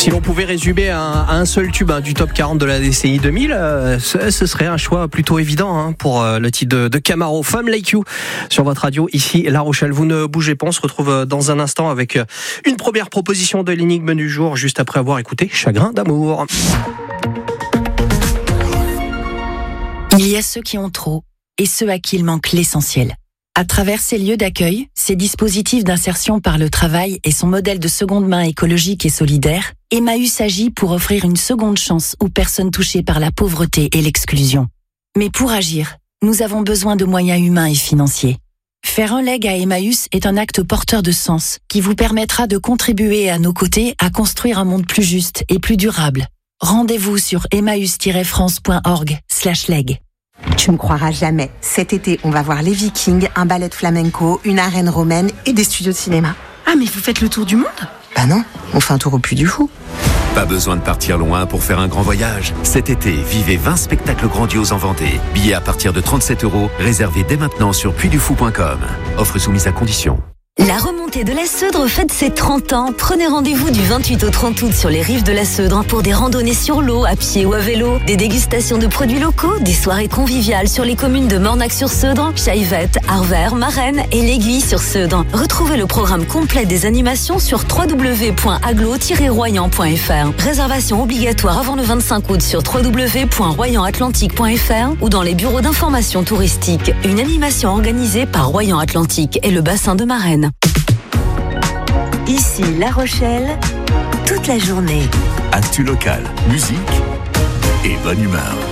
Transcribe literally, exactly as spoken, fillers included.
Si l'on pouvait résumer à un, à un seul tube hein, du top quarante de la décennie deux mille, euh, ce, ce serait un choix plutôt évident hein, pour euh, le titre de, de Camaro, Femme Like You, sur votre radio ici La Rochelle. Vous ne bougez pas, on se retrouve dans un instant avec une première proposition de l'énigme du jour, juste après avoir écouté Chagrin d'amour. Il y a ceux qui ont trop et ceux à qui il manque l'essentiel. À travers ces lieux d'accueil, ces dispositifs d'insertion par le travail et son modèle de seconde main écologique et solidaire, Emmaüs agit pour offrir une seconde chance aux personnes touchées par la pauvreté et l'exclusion. Mais pour agir, nous avons besoin de moyens humains et financiers. Faire un leg à Emmaüs est un acte porteur de sens qui vous permettra de contribuer à nos côtés à construire un monde plus juste et plus durable. Rendez-vous sur emmaüs tiret france point org slash leg. Tu ne croiras jamais. Cet été, on va voir les Vikings, un ballet de flamenco, une arène romaine et des studios de cinéma. Ah, mais vous faites le tour du monde ? Bah non, on fait un tour au Puy du Fou. Pas besoin de partir loin pour faire un grand voyage. Cet été, vivez vingt spectacles grandioses en Vendée. Billets à partir de trente-sept euros, réservés dès maintenant sur puy du fou point com. Offre soumise à condition. La remontée de la Seudre fête ses trente ans. Prenez rendez-vous du vingt-huit au trente août sur les rives de la Seudre pour des randonnées sur l'eau, à pied ou à vélo, des dégustations de produits locaux, des soirées conviviales sur les communes de Mornac-sur-Seudre, Chaillevette, Arvert, Marennes et l'Aiguille sur Seudre. Retrouvez le programme complet des animations sur w w w point aglo tiret royan point f r. Réservation obligatoire avant le vingt-cinq août sur w w w point royan atlantique point f r ou dans les bureaux d'information touristique. Une animation organisée par Royan Atlantique et le bassin de Marennes. Ici La Rochelle, toute la journée. Actu local, musique et bonne humeur.